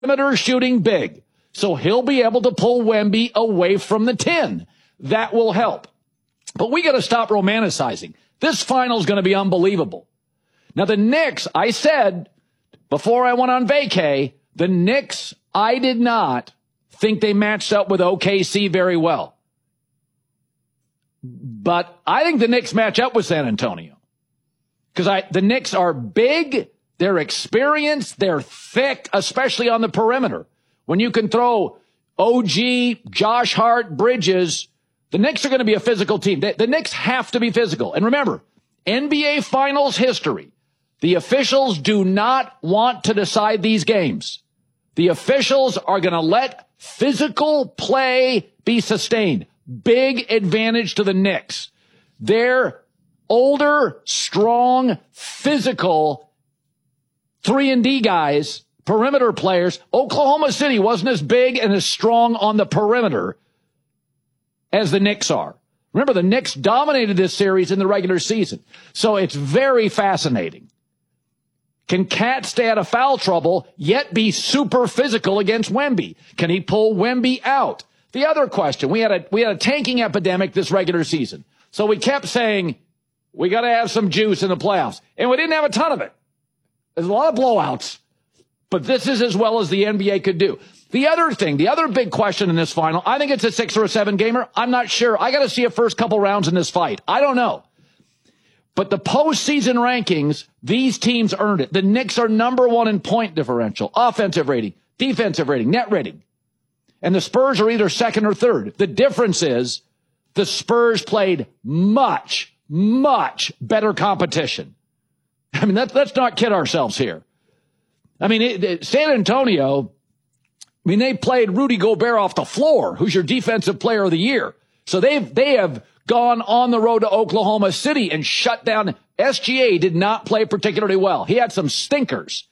perimeter shooting big. So he'll be able to pull Wemby away from the 10. That will help. But we got to stop romanticizing. This final is going to be unbelievable. Now, the Knicks, I said before I went on vacay, the Knicks, I did not think they matched up with OKC very well. But I think the Knicks match up with San Antonio. Because the Knicks are big, they're experienced, they're thick, especially on the perimeter. When you can throw OG, Josh Hart, Bridges, the Knicks are going to be a physical team. The Knicks have to be physical. And remember, NBA Finals history, the officials do not want to decide these games. The officials are going to let physical play be sustained. Big advantage to the Knicks. They're older, strong, physical 3-and-D guys, perimeter players. Oklahoma City wasn't as big and as strong on the perimeter as the Knicks are. Remember, the Knicks dominated this series in the regular season. So it's very fascinating. Can Cat stay out of foul trouble, yet be super physical against Wemby? Can he pull Wemby out? The other question, we had a tanking epidemic this regular season. So we kept saying, we got to have some juice in the playoffs. And we didn't have a ton of it. There's a lot of blowouts. But this is as well as the NBA could do. The other big question in this final, I think it's a 6 or a 7 gamer. I'm not sure. I got to see a first couple rounds in this fight. I don't know. But the postseason rankings, these teams earned it. The Knicks are number 1 in point differential, offensive rating, defensive rating, net rating. And the Spurs are either second or third. The difference is the Spurs played much, much better competition. I mean, let's not kid ourselves here. I mean, San Antonio, they played Rudy Gobert off the floor, who's your defensive player of the year. So they have gone on the road to Oklahoma City and shut down. SGA did not play particularly well. He had some stinkers.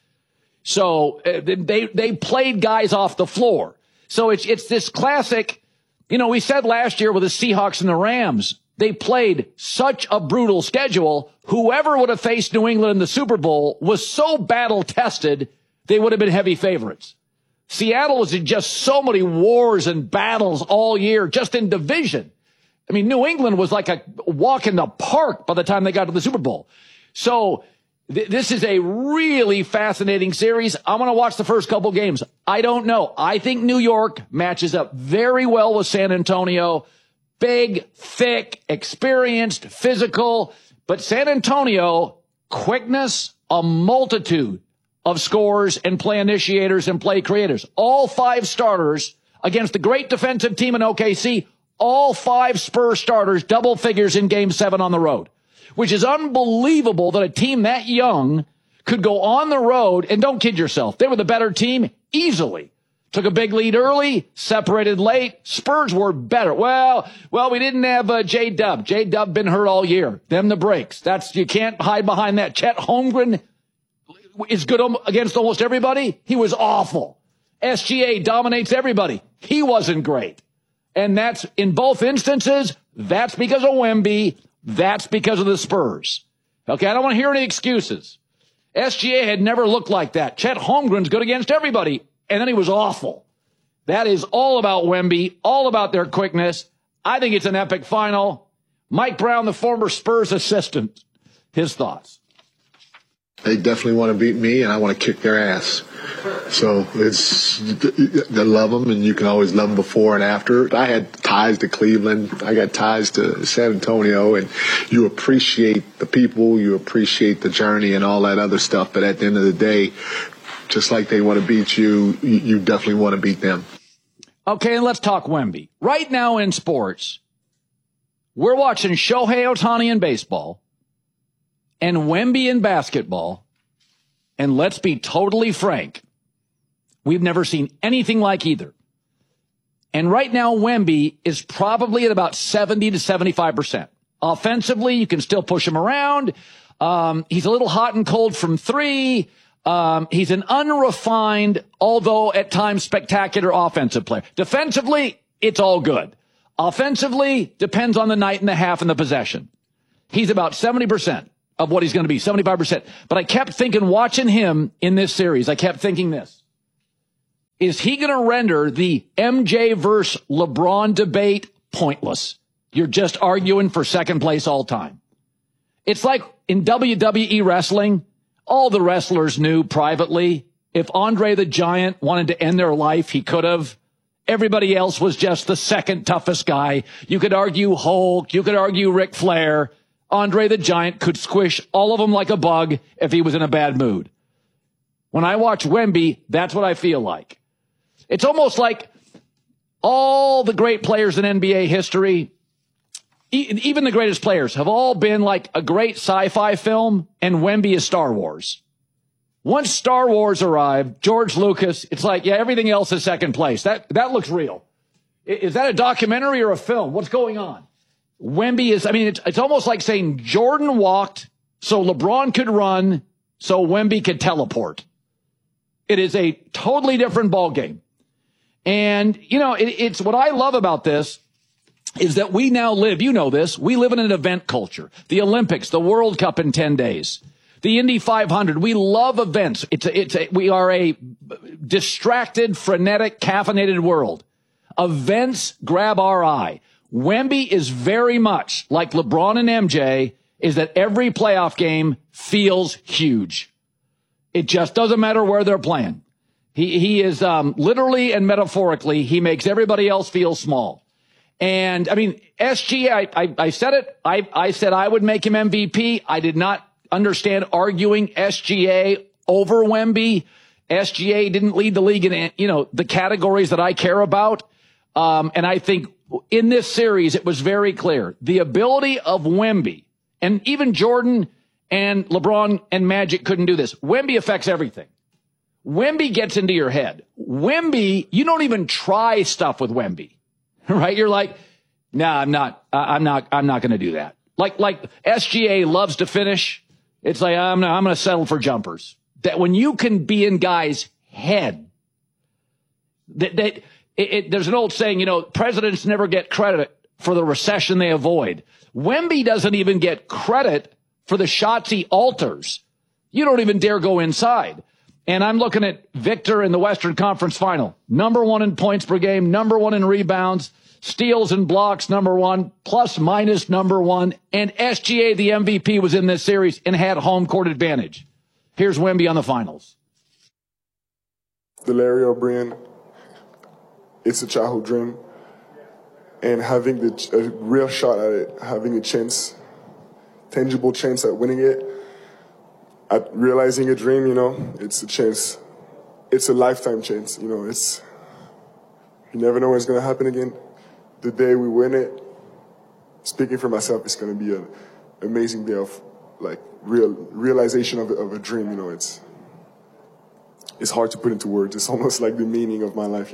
So they played guys off the floor. So it's this classic, we said last year with the Seahawks and the Rams, they played such a brutal schedule. Whoever would have faced New England in the Super Bowl was so battle tested, they would have been heavy favorites. Seattle was in just so many wars and battles all year, just in division. I mean, New England was like a walk in the park by the time they got to the Super Bowl. So this is a really fascinating series. I'm going to watch the first couple games. I don't know. I think New York matches up very well with San Antonio. Big, thick, experienced, physical. But San Antonio, quickness, a multitude of scorers and play initiators and play creators. All 5 starters against the great defensive team in OKC. All 5 Spurs starters, double figures in Game 7 on the road, which is unbelievable that a team that young could go on the road, and don't kid yourself, they were the better team easily. Took a big lead early, separated late. Spurs were better. Well, we didn't have J-Dub. J-Dub been hurt all year. Them the breaks. You can't hide behind that. Chet Holmgren is good against almost everybody. He was awful. SGA dominates everybody. He wasn't great. And that's, in both instances, that's because of Wemby. That's because of the Spurs. Okay, I don't want to hear any excuses. SGA had never looked like that. Chet Holmgren's good against everybody, and then he was awful. That is all about Wemby, all about their quickness. I think it's an epic final. Mike Brown, the former Spurs assistant, his thoughts. They definitely want to beat me, and I want to kick their ass. So they love them, and you can always love them before and after. I had ties to Cleveland. I got ties to San Antonio, and you appreciate the people, you appreciate the journey and all that other stuff. But at the end of the day, just like they want to beat you, you definitely want to beat them. Okay, and let's talk Wemby. Right now in sports, we're watching Shohei Ohtani in baseball and Wemby in basketball. And let's be totally frank, we've never seen anything like either. And right now, Wemby is probably at about 70 to 75%. Offensively, you can still push him around. He's a little hot and cold from 3. He's an unrefined, although at times spectacular offensive player. Defensively, it's all good. Offensively, depends on the night and the half and the possession. He's about 70% of what he's going to be, 75%. But I kept thinking, watching him in this series, I kept thinking this. is he going to render the MJ versus LeBron debate pointless? You're just arguing for second place all time. It's like in WWE wrestling, all the wrestlers knew privately if Andre the Giant wanted to end their life, he could have. Everybody else was just the second toughest guy. You could argue Hulk. You could argue Ric Flair. Andre the Giant could squish all of them like a bug if he was in a bad mood. When I watch Wemby, that's what I feel like. It's almost like all the great players in NBA history, even the greatest players, have all been like a great sci-fi film, and Wemby is Star Wars. Once Star Wars arrived, George Lucas, it's like, yeah, everything else is second place. That looks real. Is that a documentary or a film? What's going on? Wemby is, I mean, it's almost like saying Jordan walked so LeBron could run so Wemby could teleport. It is a totally different ball game. And, you know, it's what I love about this is that we now live, you know this, we live in an event culture. The Olympics, the World Cup in 10 days. The Indy 500, we love events. We are a distracted, frenetic, caffeinated world. Events grab our eye. Wemby is very much like LeBron and MJ, is that every playoff game feels huge. It just doesn't matter where they're playing. He is literally and metaphorically, he makes everybody else feel small. And I mean, SGA, I said it. I said I would make him MVP. I did not understand arguing SGA over Wemby. SGA didn't lead the league in, you know, the categories that I care about. And I think in this series, it was very clear. The ability of Wemby, and even Jordan and LeBron and Magic couldn't do this. Wemby affects everything. Wemby gets into your head. Wemby, you don't even try stuff with Wemby, right? You're like, nah, I'm not going to do that. Like SGA loves to finish. It's like, I'm going to settle for jumpers. That when you can be in guys' head, there's an old saying, you know, presidents never get credit for the recession they avoid. Wemby doesn't even get credit for the shots he alters. You don't even dare go inside. And I'm looking at Victor in the Western Conference Final. Number 1 in points per game, number 1 in rebounds, steals and blocks, number 1, plus minus number 1. And SGA, the MVP, was in this series and had home court advantage. Here's Wemby on the finals. The Larry O'Brien, it's a childhood dream. And having a real shot at it, having a chance, tangible chance at winning it, at realizing a dream, you know, it's a chance. It's a lifetime chance, you know. You never know when it's going to happen again. The day we win it, speaking for myself, it's going to be an amazing day of, like, realization of a dream, you know. It's hard to put into words. It's almost like the meaning of my life.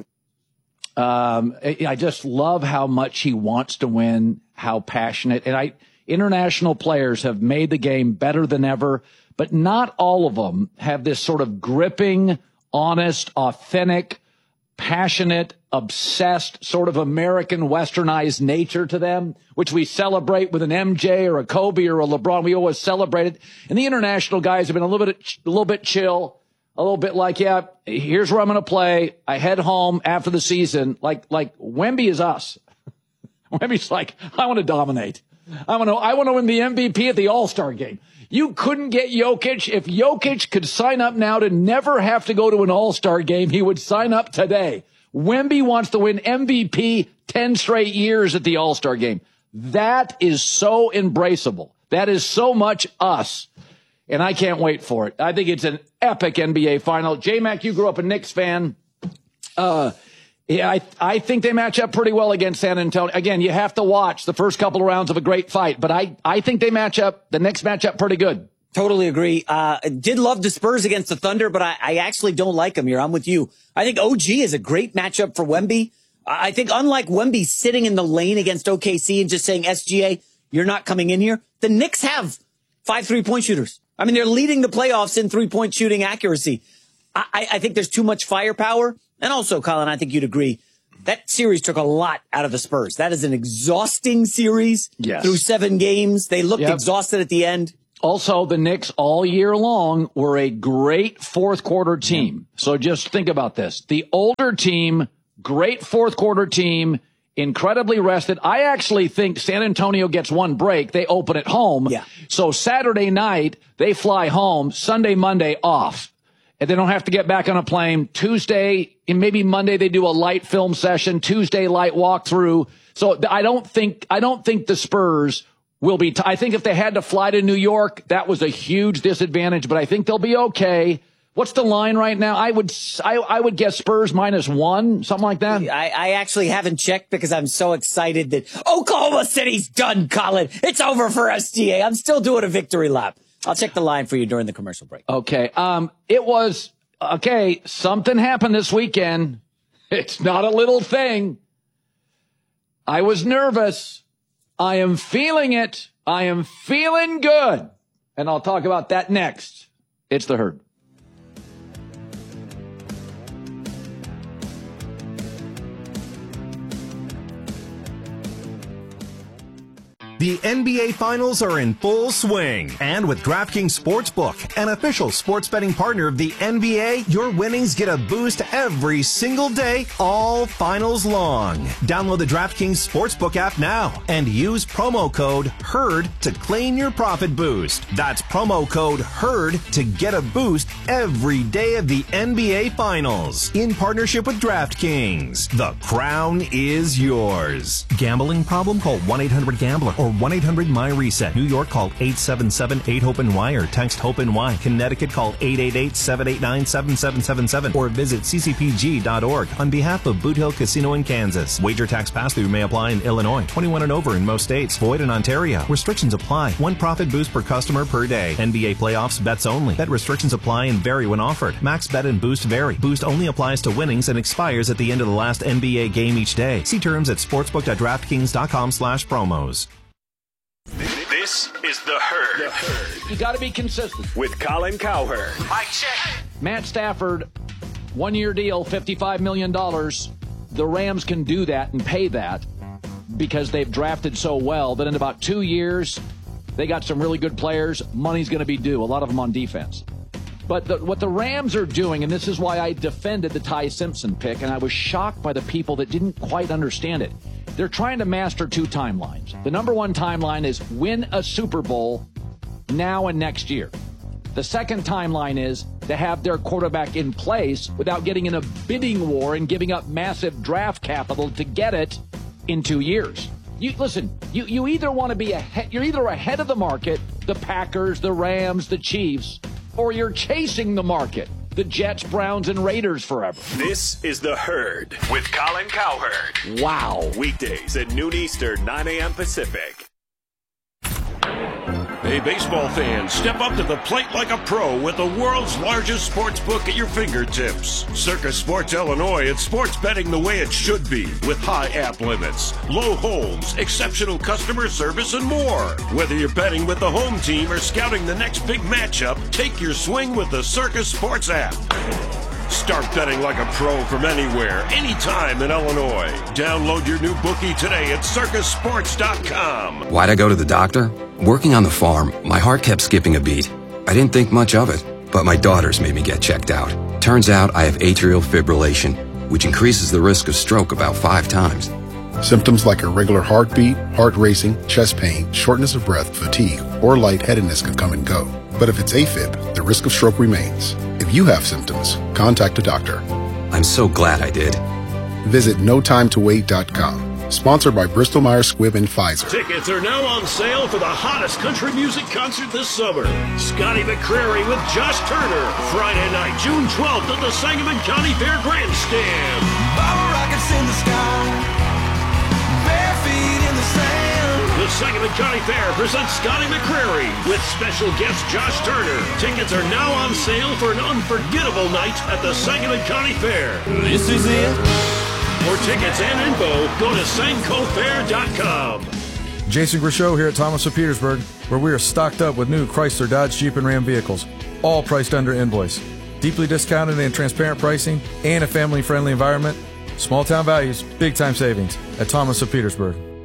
I just love how much he wants to win, how passionate. And international players have made the game better than ever, but not all of them have this sort of gripping, honest, authentic, passionate, obsessed, sort of American westernized nature to them, which we celebrate with an MJ or a Kobe or a LeBron. We always celebrate it. And the international guys have been a little bit chill, a little bit like, yeah, here's where I'm going to play. I head home after the season. Like Wemby is us. Wemby's like, I want to dominate. I want to win the MVP at the All-Star game. You couldn't get Jokic. If Jokic could sign up now to never have to go to an All-Star game, he would sign up today. Wemby wants to win MVP 10 straight years at the All-Star game. That is so embraceable. That is so much us. And I can't wait for it. I think it's an epic NBA final. J-Mac, you grew up a Knicks fan. Yeah, I think they match up pretty well against San Antonio. Again, you have to watch the first couple of rounds of a great fight, but I think they match up, the Knicks match up pretty good. Totally agree. Did love the Spurs against the Thunder, but I actually don't like them here. I'm with you. I think OG is a great matchup for Wemby. I think unlike Wemby sitting in the lane against OKC and just saying, SGA, you're not coming in here, the Knicks have 5 3-point shooters. I mean, they're leading the playoffs in 3-point shooting accuracy. I think there's too much firepower. And also, Colin, I think you'd agree, that series took a lot out of the Spurs. That is an exhausting series through 7 games. They looked exhausted at the end. Also, the Knicks all year long were a great fourth quarter team. So just think about this. The older team, great fourth quarter team, incredibly rested. I actually think San Antonio gets one break. They open at home. Yeah. So Saturday night, they fly home. Sunday, Monday off. And they don't have to get back on a plane. Tuesday, and maybe Monday, they do a light film session. Tuesday, light walkthrough. So I don't think the Spurs will be. I think if they had to fly to New York, that was a huge disadvantage, but I think they'll be okay. What's the line right now? I would guess Spurs -1, something like that. I actually haven't checked because I'm so excited that Oklahoma City's done, Colin. It's over for SGA. I'm still doing a victory lap. I'll check the line for you during the commercial break. Okay. Something happened this weekend. It's not a little thing. I was nervous. I am feeling it. I am feeling good. And I'll talk about that next. It's The Herd. The NBA Finals are in full swing. And with DraftKings Sportsbook, an official sports betting partner of the NBA, your winnings get a boost every single day, all finals long. Download the DraftKings Sportsbook app now and use promo code HERD to claim your profit boost. That's promo code HERD to get a boost every day of the NBA Finals. In partnership with DraftKings, the crown is yours. Gambling problem? Call 1-800-GAMBLER or 1-800-MY-RESET. New York, call 877-8-HOPE-NY or text HOPE-NY. Connecticut, call 888-789-7777 or visit ccpg.org on behalf of Boot Hill Casino in Kansas. Wager tax pass-through may apply in Illinois. 21 and over in most states. Void in Ontario. Restrictions apply. One profit boost per customer per day. NBA playoffs bets only. Bet restrictions apply and vary when offered. Max bet and boost vary. Boost only applies to winnings and expires at the end of the last NBA game each day. See terms at sportsbook.draftkings.com/promos. This is The Herd. You got to be consistent. With Colin Cowherd. Mic check. Matt Stafford, 1-year deal, $55 million. The Rams can do that and pay that because they've drafted so well that in about 2 years, they got some really good players. Money's going to be due, a lot of them on defense. But what the Rams are doing, and this is why I defended the Ty Simpson pick, and I was shocked by the people that didn't quite understand it. They're trying to master two timelines. The number one timeline is win a Super Bowl now and next year. The second timeline is to have their quarterback in place without getting in a bidding war and giving up massive draft capital to get it in 2 years. You either want to be ahead, you're either ahead of the market, the Packers, the Rams, the Chiefs, or you're chasing the market, the Jets, Browns, and Raiders forever. This is The Herd with Colin Cowherd. Wow. Weekdays at noon Eastern, 9 a.m. Pacific. Hey, baseball fans, step up to the plate like a pro with the world's largest sports book at your fingertips. Circus Sports Illinois, it's sports betting the way it should be, with high app limits, low holds, exceptional customer service, and more. Whether you're betting with the home team or scouting the next big matchup, take your swing with the Circus Sports app. Start betting like a pro from anywhere, anytime in Illinois. Download your new bookie today at circusports.com. Why'd I go to the doctor? Working on the farm, my heart kept skipping a beat. I didn't think much of it, but my daughters made me get checked out. Turns out I have atrial fibrillation, which increases the risk of stroke about 5 times. Symptoms like irregular heartbeat, heart racing, chest pain, shortness of breath, fatigue, or lightheadedness can come and go. But if it's AFib, the risk of stroke remains. If you have symptoms, contact a doctor. I'm so glad I did. Visit NoTimeToWait.com. Sponsored by Bristol Myers Squibb and Pfizer. Tickets are now on sale for the hottest country music concert this summer. Scotty McCreery with Josh Turner. Friday night, June 12th at the Sangamon County Fair Grandstand. Bottle rockets in the sky, bare feet in the sand. The Sangamon County Fair presents Scotty McCreery with special guest Josh Turner. Tickets are now on sale for an unforgettable night at the Sangamon County Fair. This is it. For tickets and info, go to sancofair.com. Jason Grishow here at Thomas of Petersburg, where we are stocked up with new Chrysler, Dodge, Jeep, and Ram vehicles, all priced under invoice. Deeply discounted and transparent pricing, and a family-friendly environment. Small town values, big time savings at Thomas of Petersburg.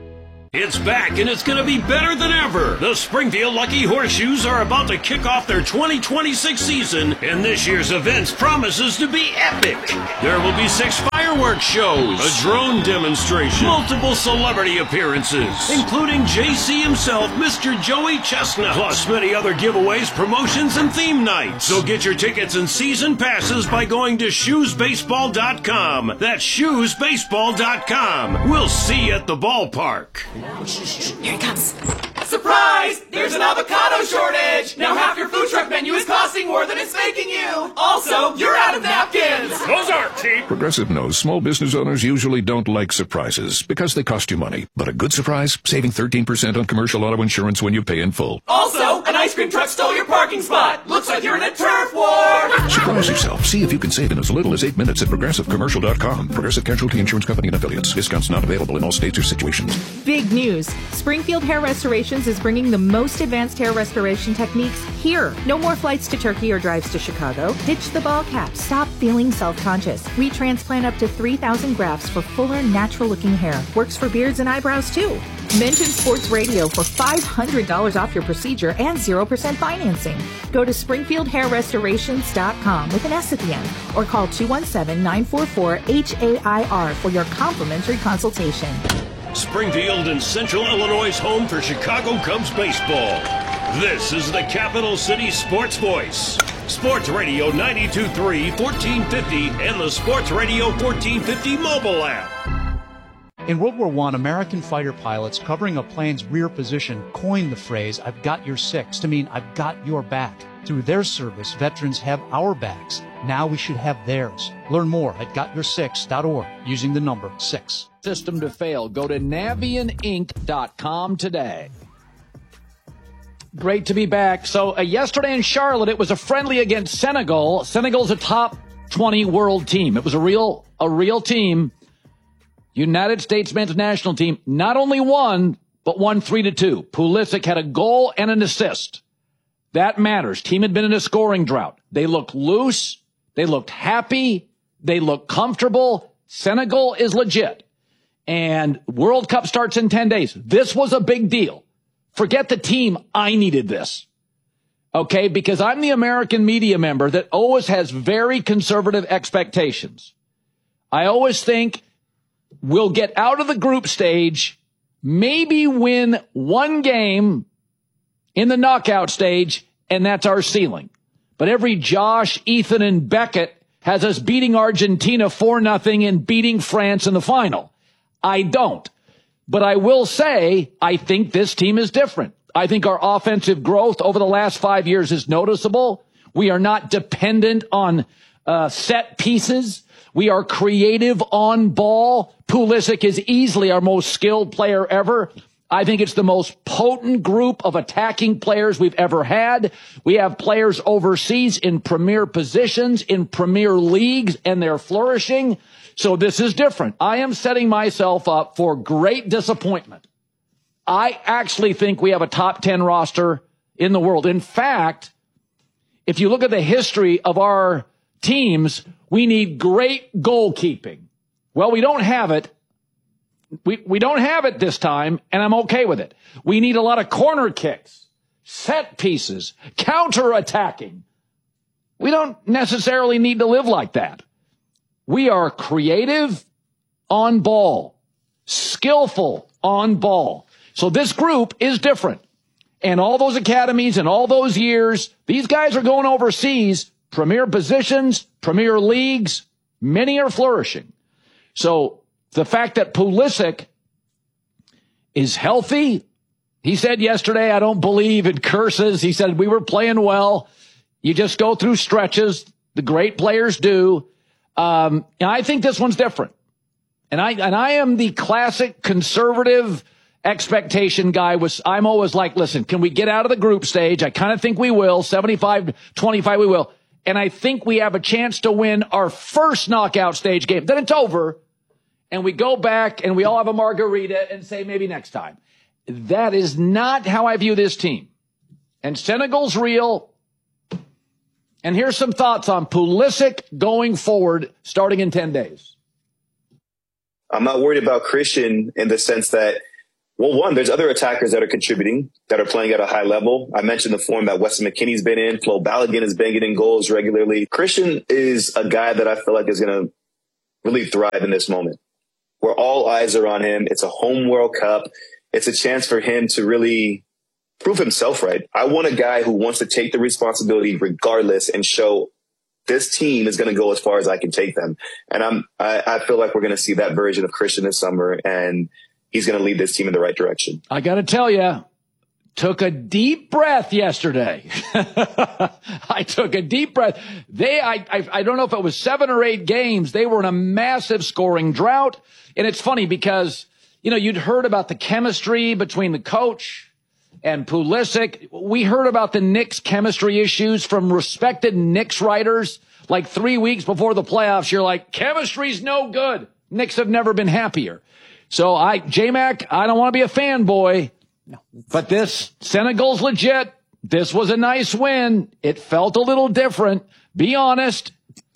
It's back, and it's going to be better than ever. The Springfield Lucky Horseshoes are about to kick off their 2026 season, and this year's event promises to be epic. There will be 6 fireworks shows, a drone demonstration, multiple celebrity appearances, including JC himself, Mr. Joey Chestnut, plus many other giveaways, promotions, and theme nights. So get your tickets and season passes by going to shoesbaseball.com. That's shoesbaseball.com. We'll see you at the ballpark. Here it comes. Surprise! There's an avocado shortage! Now half your food truck menu is costing more than it's making you! Also, you're out of napkins! Those aren't cheap! Progressive knows small business owners usually don't like surprises because they cost you money. But a good surprise? Saving 13% on commercial auto insurance when you pay in full. Also, an ice cream truck stole your parking spot! Looks like you're in a turf war! Surprise yourself. See if you can save in as little as 8 minutes at ProgressiveCommercial.com. Progressive Casualty Insurance Company and Affiliates. Discounts not available in all states or situations. Big news. Springfield Hair Restorations is bringing the most advanced hair restoration techniques here. No more flights to Turkey or drives to Chicago. Ditch the ball cap. Stop feeling self-conscious. Retransplant up to 3,000 grafts for fuller, natural-looking hair. Works for beards and eyebrows, too. Mention Sports Radio for $500 off your procedure and 0% financing. Go to SpringfieldHairRestorations.com with an S at the end or call 217-944-HAIR for your complimentary consultation. Springfield and Central Illinois' home for Chicago Cubs baseball. This is the Capital City Sports Voice. Sports Radio 92.3, 1450, and the Sports Radio 1450 mobile app. In World War I, American fighter pilots covering a plane's rear position coined the phrase, "I've got your six," to mean I've got your back. Through their service, veterans have our backs. Now we should have theirs. Learn more at gotyoursix.org using the number 6. System to fail. Go to NavianInc.com today. Great to be back. So yesterday in Charlotte, it was a friendly against Senegal. Senegal's a top 20 world team. It was a real team. United States men's national team not only won, but won 3-2. Pulisic had a goal and an assist. That matters. Team had been in a scoring drought. They looked loose. They looked happy. They looked comfortable. Senegal is legit. And World Cup starts in 10 days. This was a big deal. Forget the team. I needed this. Okay? Because I'm the American media member that always has very conservative expectations. I always think we'll get out of the group stage, maybe win one game in the knockout stage, and that's our ceiling. But every Josh, Ethan, and Beckett has us beating Argentina 4-0 and beating France in the final. I don't. But I will say, I think this team is different. I think our offensive growth over the last 5 years is noticeable. We are not dependent on set pieces. We are creative on ball. Pulisic is easily our most skilled player ever. I think it's the most potent group of attacking players we've ever had. We have players overseas in premier positions, in premier leagues, and they're flourishing. So this is different. I am setting myself up for great disappointment. I actually think we have a top 10 roster in the world. In fact, if you look at the history of our teams, we need great goalkeeping. Well, we don't have it. We don't have it this time, and I'm okay with it. We need a lot of corner kicks, set pieces, counter-attacking. We don't necessarily need to live like that. We are creative on ball, skillful on ball. So this group is different. And all those academies and all those years, these guys are going overseas, premier positions, premier leagues. Many are flourishing. So the fact that Pulisic is healthy, he said yesterday, I don't believe in curses. He said, we were playing well. You just go through stretches. The great players do. And I think this one's different. And I am the classic conservative expectation guy. I'm always like, listen, can we get out of the group stage? I kind of think we will. 75-25 we will. And I think we have a chance to win our first knockout stage game. Then it's over. And we go back and we all have a margarita and say maybe next time. That is not how I view this team. And Senegal's real. And here's some thoughts on Pulisic going forward starting in 10 days. I'm not worried about Christian in the sense that Well, one, there's other attackers that are contributing, that are playing at a high level. I mentioned the form that Weston McKennie's been in. Flo Balogun has been getting goals regularly. Christian is a guy that I feel like is going to really thrive in this moment, where all eyes are on him. It's a home World Cup. It's a chance for him to really prove himself right. I want a guy who wants to take the responsibility regardless and show this team is going to go as far as I can take them. And I feel like we're going to see that version of Christian this summer, and he's going to lead this team in the right direction. I got to tell you, took a deep breath yesterday. I took a deep breath. I don't know if it was 7 or 8 games. They were in a massive scoring drought. And it's funny because, you'd heard about the chemistry between the coach and Pulisic. We heard about the Knicks chemistry issues from respected Knicks writers like 3 weeks before the playoffs. You're like, chemistry's no good. Knicks have never been happier. So J-Mac, I don't want to be a fanboy, but this Senegal's legit. This was a nice win. It felt a little different. Be honest.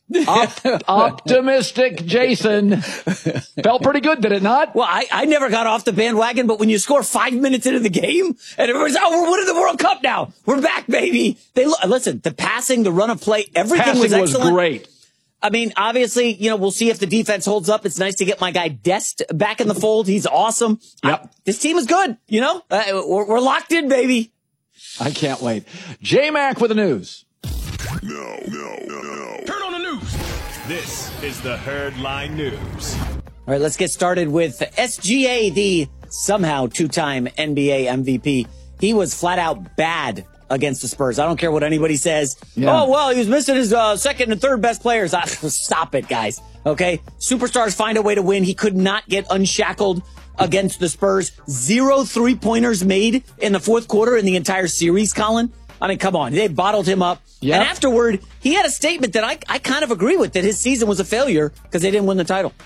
Optimistic Jason. Felt pretty good, did it not? Well, I never got off the bandwagon, but when you score 5 minutes into the game and everyone's, we're winning the World Cup now. We're back, baby. Listen, the passing, the run of play, everything was excellent. Was great. I mean, obviously, we'll see if the defense holds up. It's nice to get my guy Dest back in the fold. He's awesome. Yep. This team is good, we're locked in, baby. I can't wait. J-Mac with the news. No. Turn on the news. This is the Herd Line News. All right, let's get started with SGA, the somehow 2-time NBA MVP. He was flat out bad against the Spurs. I don't care what anybody says. Yeah. Oh, well, he was missing his second and third best players. Stop it, guys. Okay? Superstars find a way to win. He could not get unshackled against the Spurs. 0 3-pointers made in the fourth quarter in the entire series, Colin. I mean, come on. They bottled him up. Yep. And afterward, he had a statement that I kind of agree with, that his season was a failure because they didn't win the title.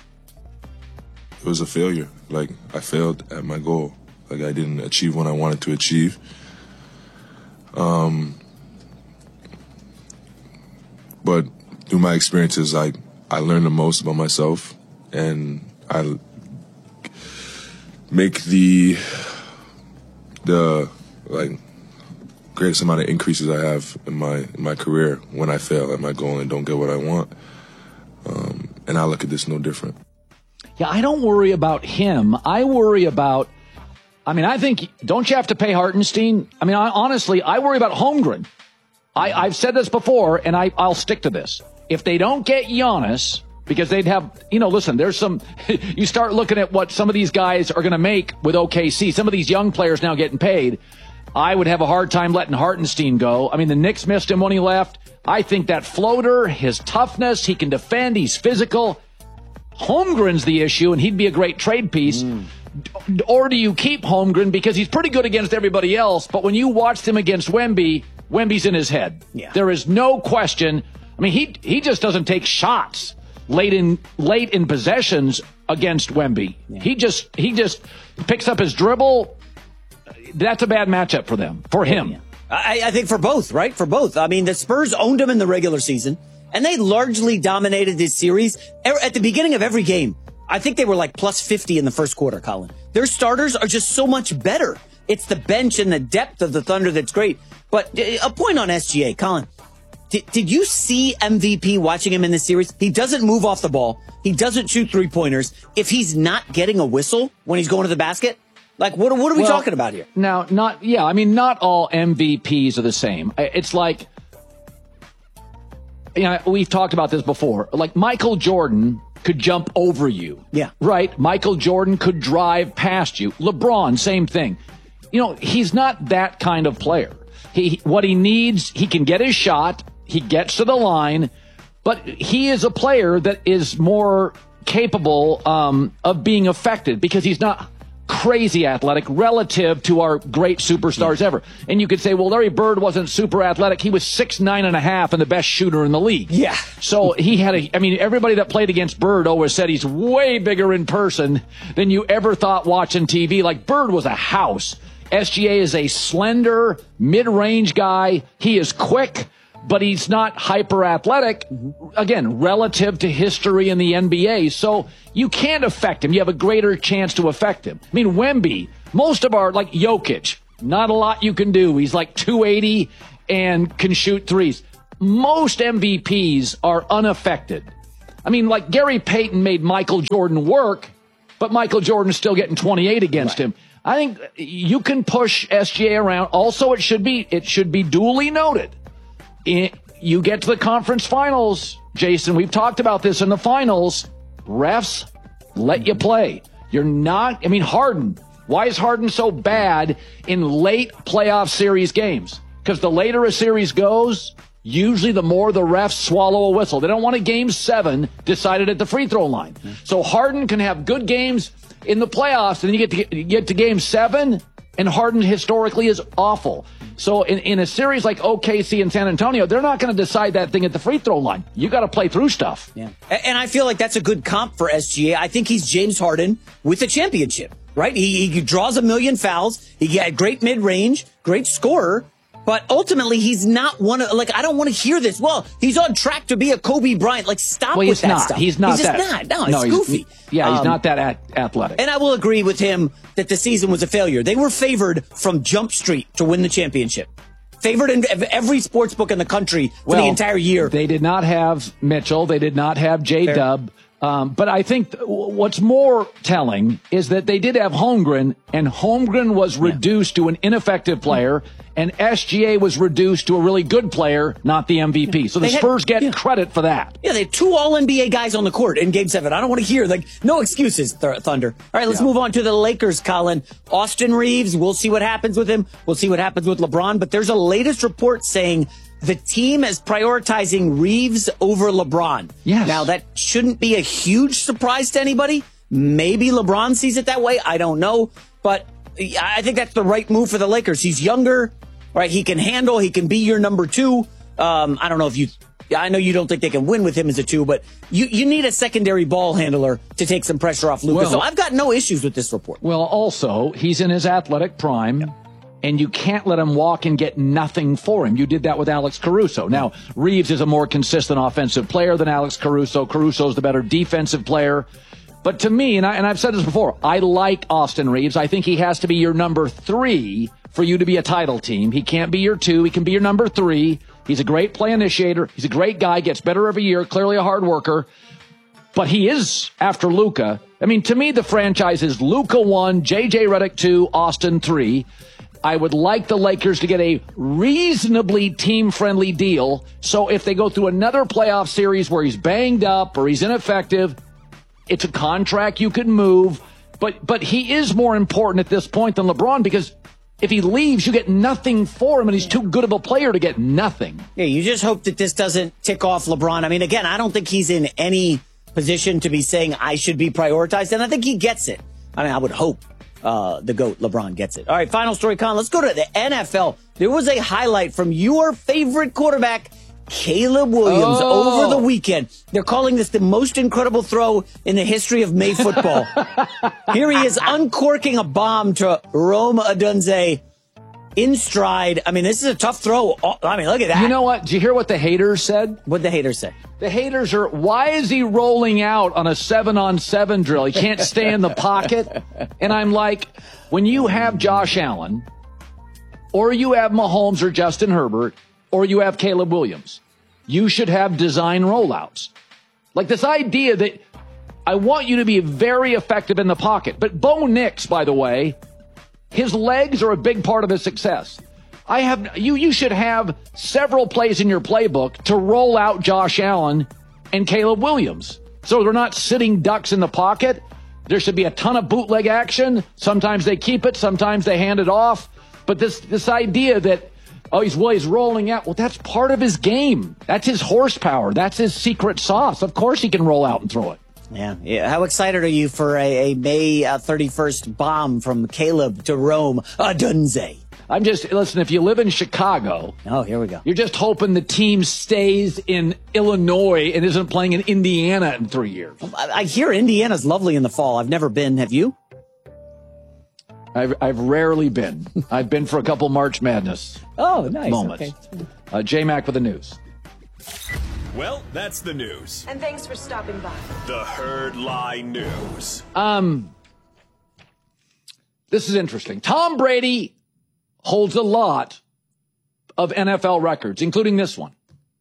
It was a failure. Like, I failed at my goal. Like, I didn't achieve what I wanted to achieve. But through my experiences, I learned the most about myself, and I make the greatest amount of increases I have in my career when I fail at my goal and don't get what I want. And I look at this no different. Yeah, I don't worry about him. I worry about, I think, don't you have to pay Hartenstein? Honestly, I worry about Holmgren. I've said this before, and I'll stick to this. If they don't get Giannis, because they'd have, listen, there's some, you start looking at what some of these guys are going to make with OKC. Some of these young players now getting paid. I would have a hard time letting Hartenstein go. The Knicks missed him when he left. I think that floater, his toughness, he can defend, he's physical. Holmgren's the issue, and he'd be a great trade piece. Or do you keep Holmgren because he's pretty good against everybody else, but when you watched him against Wemby's in his head. Yeah. There is no question. He just doesn't take shots late in possessions against Wemby. Yeah. He just picks up his dribble. That's a bad matchup for him. Yeah. I think for both, right? For both. The Spurs owned him in the regular season, and they largely dominated this series. At the beginning of every game, I think they were like plus 50 in the first quarter, Colin. Their starters are just so much better. It's the bench and the depth of the Thunder that's great. But a point on SGA, Colin. Did you see MVP watching him in this series? He doesn't move off the ball. He doesn't shoot 3-pointers. If he's not getting a whistle when he's going to the basket, like, what are we talking about here? Now, not all MVPs are the same. It's like, we've talked about this before. Like, Michael Jordan could jump over you. Yeah. Right? Michael Jordan could drive past you. LeBron, same thing. He's not that kind of player. What he needs, he can get his shot. He gets to the line. But he is a player that is more capable of being affected because he's not crazy athletic relative to our great superstars ever. And you could say, well, Larry Bird wasn't super athletic. He was 6'9.5" and the best shooter in the league. Yeah. So he had everybody that played against Bird always said he's way bigger in person than you ever thought watching TV. Like, Bird was a house. SGA is a slender, mid-range guy. He is quick, but he's not hyper-athletic, again, relative to history in the NBA. So you can't affect him. You have a greater chance to affect him. Wemby, Most of our, like Jokic, not a lot you can do. He's like 280 and can shoot threes. Most MVPs are unaffected. I mean, like Gary Payton made Michael Jordan work, but Michael Jordan's still getting 28 against him. I think you can push SGA around. Also, it should be duly noted. You get to the conference finals, Jason. We've talked about this in the finals. Refs let you play. You're not. I mean, Harden. Why is Harden so bad in late playoff series games? Because the later a series goes, usually the more the refs swallow a whistle. They don't want a game 7 decided at the free throw line. So Harden can have good games in the playoffs, and then you get to game 7, and Harden historically is awful. So in a series like OKC and San Antonio, they're not going to decide that thing at the free throw line. You got to play through stuff. Yeah. And I feel like that's a good comp for SGA. I think he's James Harden with a championship, right? He draws a million fouls. He got great mid-range, great scorer. But ultimately, he's not one of, like, I don't want to hear this. Well, he's on track to be a Kobe Bryant. Like, stop with that stuff. He's not just that. not. No, it's goofy. He's not that athletic. And I will agree with him that the season was a failure. They were favored from Jump Street to win the championship. Favored in every sports book in the country for the entire year. They did not have Mitchell. They did not have J-Dub. But I think what's more telling is that they did have Holmgren, and Holmgren was reduced to an ineffective player, and SGA was reduced to a really good player, not the MVP. So the Spurs get credit for that. Yeah, they had 2 All-NBA guys on the court in Game 7. I don't want to hear, no excuses, Thunder. All right, let's move on to the Lakers, Colin. Austin Reeves, we'll see what happens with him. We'll see what happens with LeBron. But there's a latest report saying the team is prioritizing Reeves over LeBron. Yes. Now, that shouldn't be a huge surprise to anybody. Maybe LeBron sees it that way. I don't know. But I think that's the right move for the Lakers. He's younger, right? He can handle. He can be your number 2. I don't know I know you don't think they can win with him as a 2, but you need a secondary ball handler to take some pressure off Luka. So I've got no issues with this report. Well, also, he's in his athletic prime. Yep. And you can't let him walk and get nothing for him. You did that with Alex Caruso. Now, Reeves is a more consistent offensive player than Alex Caruso. Caruso's the better defensive player. But to me, and I've said this before, I like Austin Reeves. I think he has to be your number 3 for you to be a title team. He can't be your 2. He can be your number 3. He's a great play initiator. He's a great guy, gets better every year, clearly a hard worker. But he is after Luka. I mean, to me, the franchise is Luka 1, JJ Redick 2, Austin 3. I would like the Lakers to get a reasonably team-friendly deal. So if they go through another playoff series where he's banged up or he's ineffective, it's a contract you can move. But he is more important at this point than LeBron, because if he leaves, you get nothing for him, and he's too good of a player to get nothing. Yeah, you just hope that this doesn't tick off LeBron. I mean, again, I don't think he's in any position to be saying I should be prioritized, and I think he gets it. I mean, I would hope. The GOAT, LeBron, gets it. All right, final story, Colin. Let's go to the NFL. There was a highlight from your favorite quarterback, Caleb Williams, over the weekend. They're calling this the most incredible throw in the history of May football. Here he is uncorking a bomb to Rome Odunze in stride. I mean, this is a tough throw. I mean, look at that. You know what? Did you hear what the haters said? What'd the haters say? The haters are, why is he rolling out on a 7-on-7 drill? He can't stay in the pocket. And I'm like, when you have Josh Allen, or you have Mahomes or Justin Herbert, or you have Caleb Williams, you should have design rollouts. Like this idea that I want you to be very effective in the pocket. But Bo Nix, by the way, his legs are a big part of his success. You should have several plays in your playbook to roll out Josh Allen and Caleb Williams. So they're not sitting ducks in the pocket. There should be a ton of bootleg action. Sometimes they keep it, sometimes they hand it off. But this idea that, he's rolling out, well, that's part of his game. That's his horsepower. That's his secret sauce. Of course he can roll out and throw it. Yeah. How excited are you for a May 31st bomb from Caleb to Rome Odunze? Listen, if you live in Chicago. Oh, here we go. You're just hoping the team stays in Illinois and isn't playing in Indiana in 3 years. I hear Indiana's lovely in the fall. I've never been. Have you? I've rarely been. I've been for a couple March Madness moments. Okay. J-Mac with the news. Well, that's the news. And thanks for stopping by. The Herd Lie News. This is interesting. Tom Brady holds a lot of NFL records, including this one.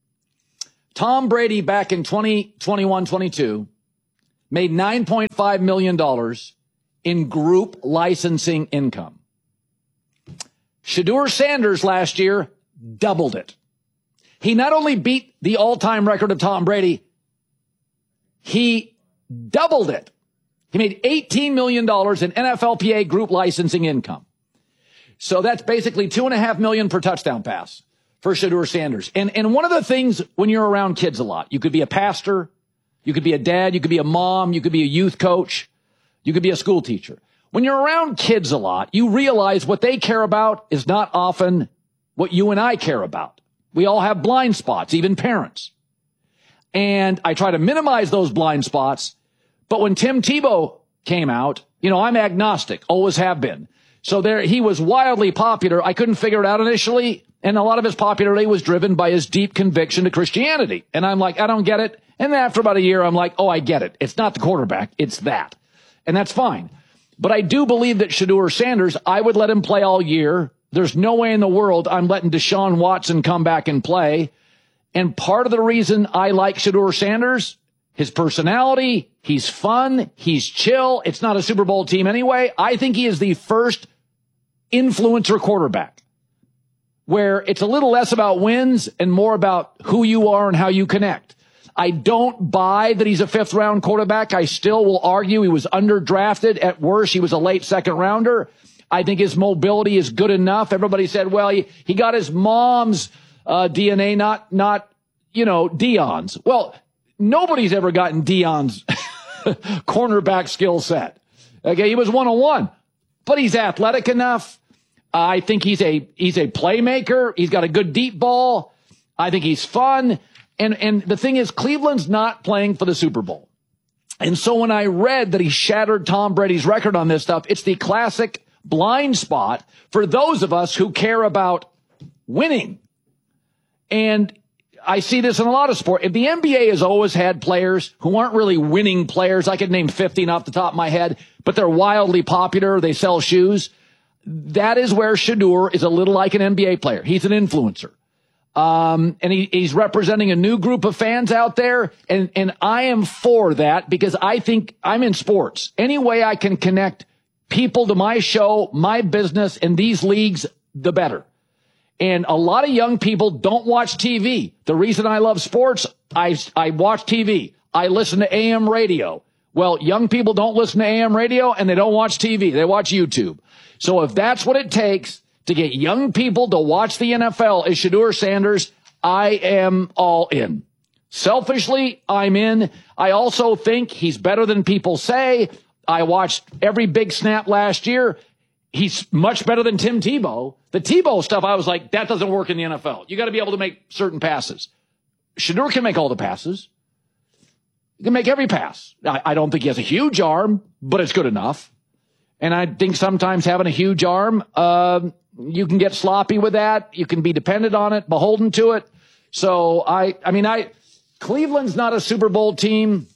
Tom Brady back in 2021-22 made $9.5 million in group licensing income. Shedeur Sanders last year doubled it. He not only beat the all-time record of Tom Brady, he doubled it. He made $18 million in NFLPA group licensing income. So that's basically $2.5 million per touchdown pass for Shedeur Sanders. And one of the things when you're around kids a lot, you could be a pastor, you could be a dad, you could be a mom, you could be a youth coach, you could be a school teacher. When you're around kids a lot, you realize what they care about is not often what you and I care about. We all have blind spots, even parents. And I try to minimize those blind spots. But when Tim Tebow came out, you know, I'm agnostic, always have been. So there, he was wildly popular. I couldn't figure it out initially. And a lot of his popularity was driven by his deep conviction to Christianity. And I'm like, I don't get it. And then after about a year, I'm like, oh, I get it. It's not the quarterback. It's that. And that's fine. But I do believe that Shedeur Sanders, I would let him play all year. There's no way in the world I'm letting Deshaun Watson come back and play. And part of the reason I like Shedeur Sanders, his personality, he's fun, he's chill. It's not a Super Bowl team anyway. I think he is the first influencer quarterback where it's a little less about wins and more about who you are and how you connect. I don't buy that he's a fifth-round quarterback. I still will argue he was underdrafted. At worst, he was a late second-rounder. I think his mobility is good enough. Everybody said, well, he got his mom's DNA, not Dion's. Well, nobody's ever gotten Dion's cornerback skill set. Okay, he was 101, but he's athletic enough. I think he's a playmaker. He's got a good deep ball. I think he's fun. And the thing is, Cleveland's not playing for the Super Bowl. And so when I read that he shattered Tom Brady's record on this stuff, it's the classic blind spot for those of us who care about winning. And I see this in a lot of sport. If the NBA has always had players who aren't really winning players, I could name 15 off the top of my head, but they're wildly popular. They sell shoes. That is where Shedeur is a little like an NBA player. He's an influencer. And he's representing a new group of fans out there. And I am for that because I think I'm in sports. Any way I can connect people to my show, my business, and these leagues, the better. And a lot of young people don't watch TV. The reason I love sports, I watch TV. I listen to AM radio. Well, young people don't listen to AM radio and they don't watch TV. They watch YouTube. So if that's what it takes to get young people to watch the NFL is Shedeur Sanders, I am all in. Selfishly, I'm in. I also think he's better than people say. I watched every big snap last year. He's much better than Tim Tebow. The Tebow stuff, I was like, that doesn't work in the NFL. You got to be able to make certain passes. Shedeur can make all the passes. He can make every pass. I don't think he has a huge arm, but it's good enough. And I think sometimes having a huge arm, you can get sloppy with that. You can be dependent on it, beholden to it. So Cleveland's not a Super Bowl team.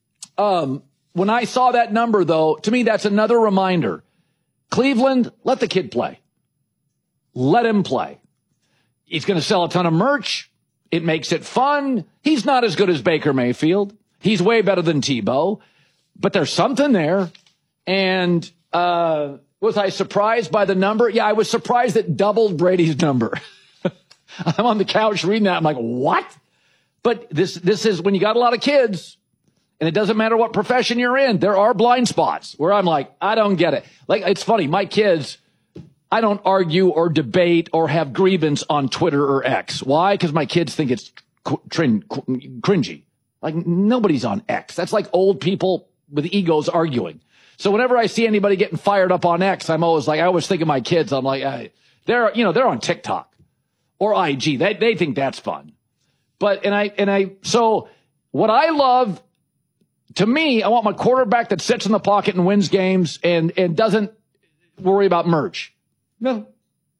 When I saw that number, though, to me, that's another reminder. Cleveland, let the kid play. Let him play. He's going to sell a ton of merch. It makes it fun. He's not as good as Baker Mayfield. He's way better than Tebow. But there's something there. And was I surprised by the number? Yeah, I was surprised it doubled Brady's number. I'm on the couch reading that. I'm like, what? But this is when you got a lot of kids, and it doesn't matter what profession you're in, there are blind spots where I'm like, I don't get it. Like, it's funny. My kids, I don't argue or debate or have grievance on Twitter or X. Why? Because my kids think it's cringy. Like, nobody's on X. That's like old people with egos arguing. So whenever I see anybody getting fired up on X, I'm always like, I always think of my kids. I'm like, they're on TikTok or IG. They think that's fun. But, so what I love, to me, I want my quarterback that sits in the pocket and wins games and doesn't worry about merch. No.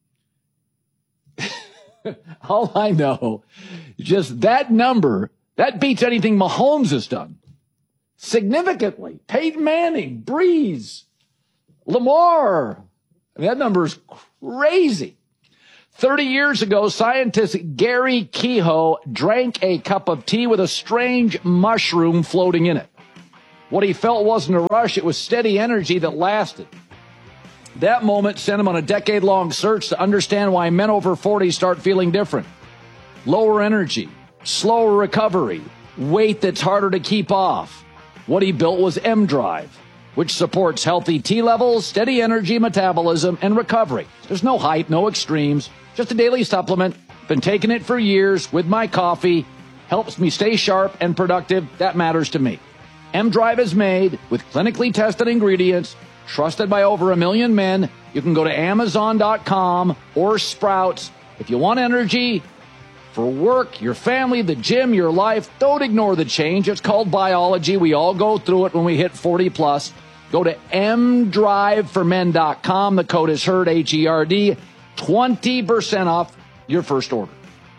All I know, just that number, that beats anything Mahomes has done. Significantly. Peyton Manning, Breeze, Lamar. I mean, that number is crazy. 30 years ago, scientist Gary Kehoe drank a cup of tea with a strange mushroom floating in it. What he felt wasn't a rush, it was steady energy that lasted. That moment sent him on a decade-long search to understand why men over 40 start feeling different. Lower energy, slower recovery, weight that's harder to keep off. What he built was M-Drive, which supports healthy T levels, steady energy, metabolism, and recovery. There's no hype, no extremes, just a daily supplement. Been taking it for years with my coffee. Helps me stay sharp and productive. That matters to me. M-Drive is made with clinically tested ingredients, trusted by over 1 million men. You can go to Amazon.com or Sprouts. If you want energy for work, your family, the gym, your life, don't ignore the change. It's called biology. We all go through it when we hit 40 plus. Go to mdriveformen.com. The code is HERD, H-E-R-D. 20% off your first order.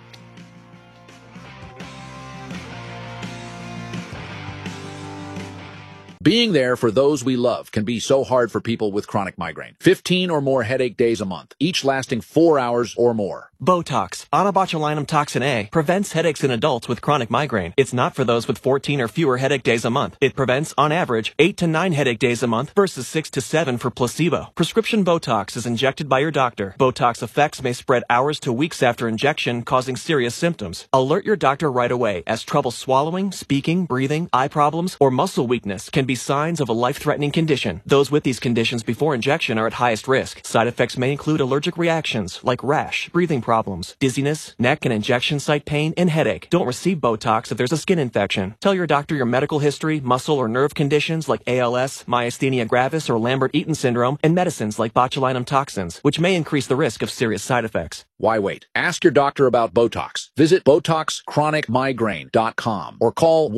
Being there for those we love can be so hard for people with chronic migraine. 15 or more headache days a month, each lasting 4 hours or more. Botox, onabotulinum toxin A, prevents headaches in adults with chronic migraine. It's not for those with 14 or fewer headache days a month. It prevents, on average, 8 to 9 headache days a month versus 6 to 7 for placebo. Prescription Botox is injected by your doctor. Botox effects may spread hours to weeks after injection, causing serious symptoms. Alert your doctor right away, as trouble swallowing, speaking, breathing, eye problems, or muscle weakness can be signs of a life-threatening condition. Those with these conditions before injection are at highest risk. Side effects may include allergic reactions like rash, breathing problems, dizziness, neck and injection site pain, and headache. Don't receive Botox if there's a skin infection. Tell your doctor your medical history, muscle or nerve conditions like ALS, myasthenia gravis, or Lambert-Eaton syndrome, and medicines like botulinum toxins, which may increase the risk of serious side effects. Why wait? Ask your doctor about Botox. Visit BotoxChronicMigraine.com or call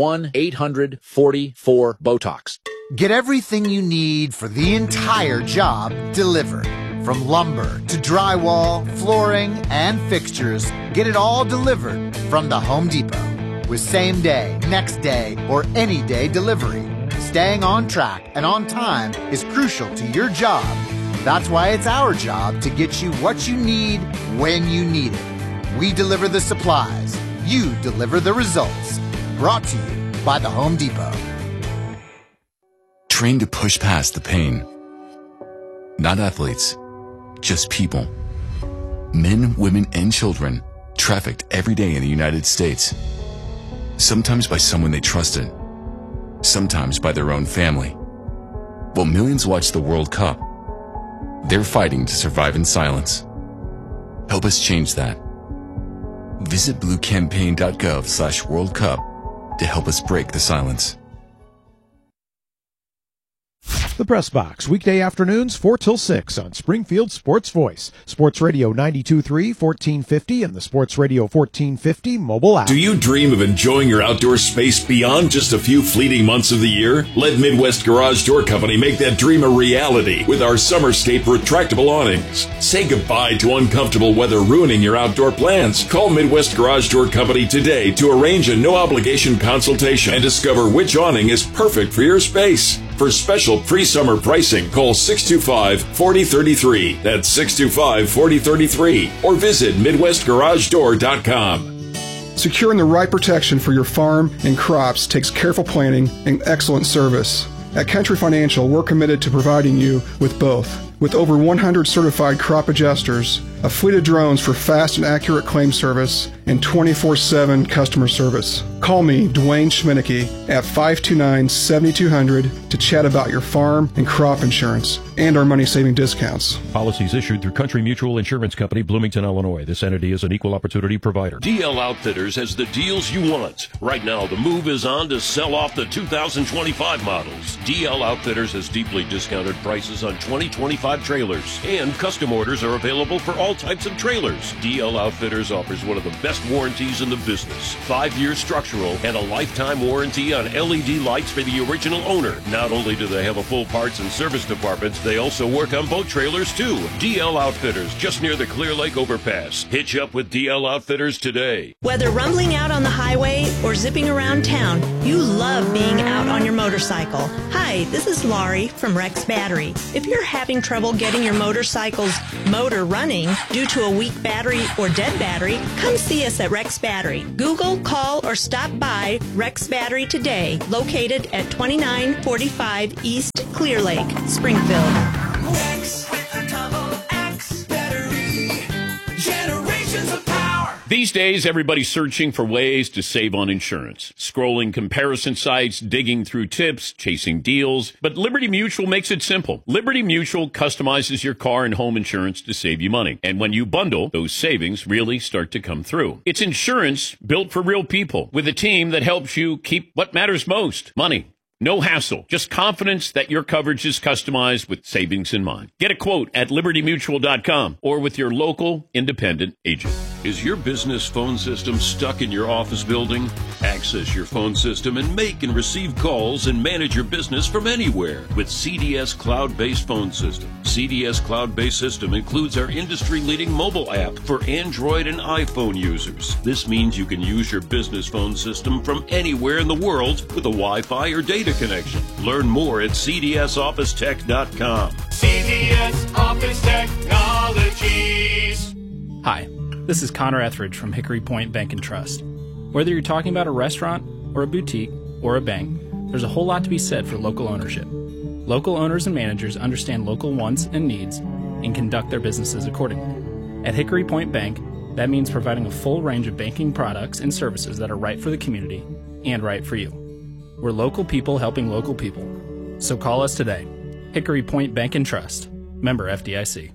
1-800-44-BOTOX. Get everything you need for the entire job delivered. From lumber to drywall, flooring, and fixtures, get it all delivered from the Home Depot. With same day, next day, or any day delivery. Staying on track and on time is crucial to your job. That's why it's our job to get you what you need when you need it. We deliver the supplies. You deliver the results. Brought to you by the Home Depot. Train to push past the pain. Not athletes, just people. Men, women, and children trafficked every day in the United States. Sometimes by someone they trusted. Sometimes by their own family. While millions watch the World Cup, they're fighting to survive in silence. Help us change that. Visit bluecampaign.gov/World Cup to help us break the silence. The Press Box, weekday afternoons 4 till 6 on Springfield Sports Voice, Sports Radio 92.3, 1450, and the Sports Radio 1450 mobile app. Do you dream of enjoying your outdoor space beyond just a few fleeting months of the year? Let Midwest Garage Door Company make that dream a reality with our Summerscape retractable awnings. Say goodbye to uncomfortable weather ruining your outdoor plans. Call Midwest Garage Door Company today to arrange a no-obligation consultation and discover which awning is perfect for your space. For special pre-summer pricing, call 625-4033. That's 625-4033. Or visit MidwestGarageDoor.com. Securing the right protection for your farm and crops takes careful planning and excellent service. At Country Financial, we're committed to providing you with both. With over 100 certified crop adjusters, a fleet of drones for fast and accurate claim service, and 24/7 customer service. Call me, Dwayne Schminicki, at 529-7200 to chat about your farm and crop insurance and our money-saving discounts. Policies issued through Country Mutual Insurance Company, Bloomington, Illinois. This entity is an equal opportunity provider. DL Outfitters has the deals you want. Right now, the move is on to sell off the 2025 models. DL Outfitters has deeply discounted prices on 2025 certified trailers. And custom orders are available for all types of trailers. DL Outfitters offers one of the best warranties in the business. 5-year structural and a lifetime warranty on LED lights for the original owner. Not only do they have a full parts and service department, they also work on boat trailers too. DL Outfitters, just near the Clear Lake overpass. Hitch up with DL Outfitters today. Whether rumbling out on the highway or zipping around town, you love being out on your motorcycle. Hi, this is Laurie from Rex Battery. If you're having trouble getting your motorcycle's motor running due to a weak battery or dead battery, come see us at Rex Battery. Google, call, or stop by Rex Battery today, located at 2945 East Clear Lake, Springfield. Rex with a double X battery. Generations of power. These days, everybody's searching for ways to save on insurance. Scrolling comparison sites, digging through tips, chasing deals. But Liberty Mutual makes it simple. Liberty Mutual customizes your car and home insurance to save you money. And when you bundle, those savings really start to come through. It's insurance built for real people with a team that helps you keep what matters most, money. No hassle, just confidence that your coverage is customized with savings in mind. Get a quote at libertymutual.com or with your local independent agent. Is your business phone system stuck in your office building? Access your phone system and make and receive calls and manage your business from anywhere with CDS Cloud-Based Phone System. CDS Cloud-Based System includes our industry-leading mobile app for Android and iPhone users. This means you can use your business phone system from anywhere in the world with a Wi-Fi or data connection. Learn more at cdsofficetech.com. CDS Office Technologies. Hi, this is Connor Etheridge from Hickory Point Bank and Trust. Whether you're talking about a restaurant or a boutique or a bank, there's a whole lot to be said for local ownership. Local owners and managers understand local wants and needs and conduct their businesses accordingly. At Hickory Point Bank, that means providing a full range of banking products and services that are right for the community and right for you. We're local people helping local people. So call us today. Hickory Point Bank and Trust. Member FDIC.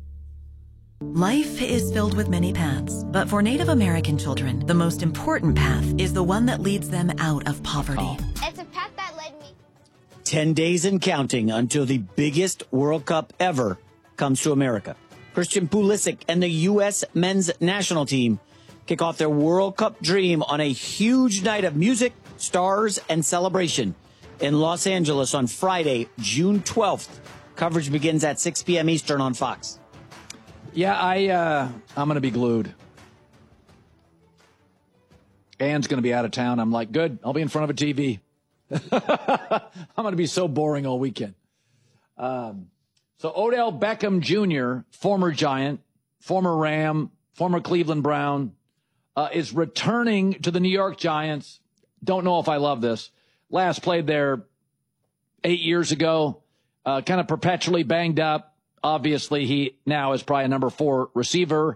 Life is filled with many paths, but for Native American children, the most important path is the one that leads them out of poverty. It's a path that led me. 10 days and counting until the biggest World Cup ever comes to America. Christian Pulisic and the U.S. men's national team kick off their World Cup dream on a huge night of music, stars, and celebration in Los Angeles on Friday, June 12th. Coverage begins at 6 p.m. Eastern on Fox. Yeah, I'm going to be glued. Anne's going to be out of town. I'm like, good, I'll be in front of a TV. I'm going to be so boring all weekend. So Odell Beckham Jr., former Giant, former Ram, former Cleveland Brown, is returning to the New York Giants. Don't know if I love this. Last played there 8 years ago, kind of perpetually banged up. Obviously, he now is probably a number 4 receiver.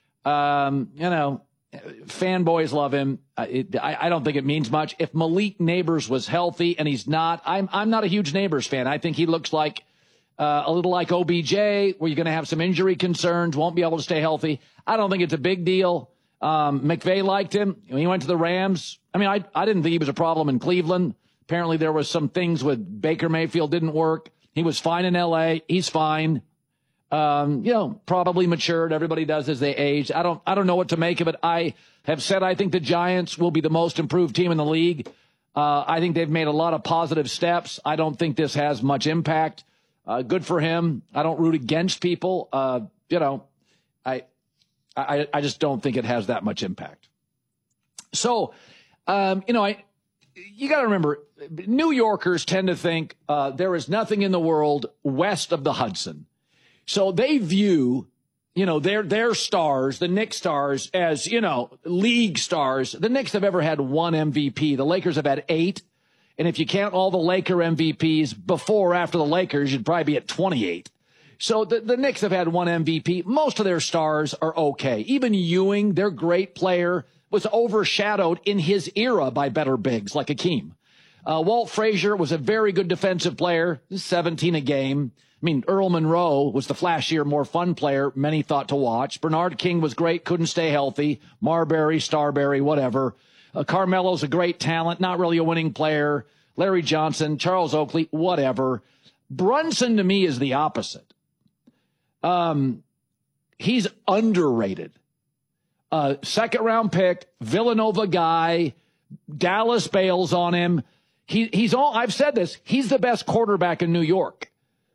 Fanboys love him. I don't think it means much. If Malik Neighbors was healthy and he's not, I'm not a huge Neighbors fan. I think he looks like a little like OBJ, where you're going to have some injury concerns, won't be able to stay healthy. I don't think it's a big deal. McVay liked him. When he went to the Rams, I mean, I didn't think he was a problem in Cleveland. Apparently there was some things with Baker Mayfield didn't work. He was fine in L.A. He's fine. Probably matured. Everybody does as they age. I don't know what to make of it. I have said I think the Giants will be the most improved team in the league. I think they've made a lot of positive steps. I don't think this has much impact. Good for him. I don't root against people. I just don't think it has that much impact. So, you got to remember, New Yorkers tend to think there is nothing in the world west of the Hudson. So they view, their stars, the Knicks stars, as, league stars. The Knicks have ever had 1 MVP. The Lakers have had 8. And if you count all the Laker MVPs before or after the Lakers, you'd probably be at 28. So the Knicks have had 1 MVP. Most of their stars are okay. Even Ewing, their great player, was overshadowed in his era by better bigs like Hakeem. Walt Frazier was a very good defensive player, 17 a game. I mean, Earl Monroe was the flashier, more fun player many thought to watch. Bernard King was great, couldn't stay healthy. Marbury, Starbury, whatever. Carmelo's a great talent, not really a winning player. Larry Johnson, Charles Oakley, whatever. Brunson, to me, is the opposite. He's underrated. Second round pick, Villanova guy, Dallas bails on him. I've said this, he's the best quarterback in New York.